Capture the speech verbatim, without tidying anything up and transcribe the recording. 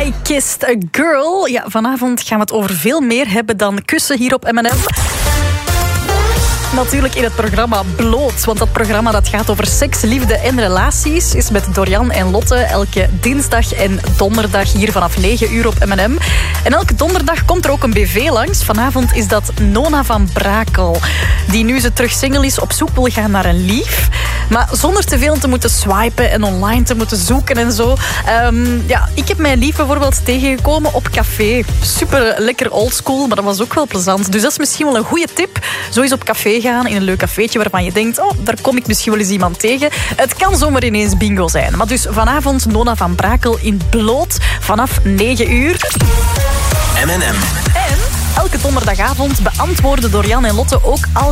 I Kissed a Girl. Ja, vanavond gaan we het over veel meer hebben dan kussen hier op M en M. Natuurlijk in het programma Bloot. Want dat programma dat gaat over seks, liefde en relaties is met Dorian en Lotte elke dinsdag en donderdag hier vanaf negen uur op M en M. En elke donderdag komt er ook een B V langs. Vanavond is dat Nona van Brakel. Die nu ze terug single is op zoek wil gaan naar een lief. Maar zonder te veel te moeten swipen en online te moeten zoeken en zo. Um, ja, ik heb mijn lief bijvoorbeeld tegengekomen op café. Super lekker oldschool, maar dat was ook wel plezant. Dus dat is misschien wel een goede tip. Zo eens op café gaan, in een leuk cafeetje waarvan je denkt, oh, daar kom ik misschien wel eens iemand tegen. Het kan zomaar ineens bingo zijn. Maar dus vanavond Nona van Brakel in Bloot vanaf negen uur. M en M. En elke donderdagavond beantwoorden Dorian en Lotte ook al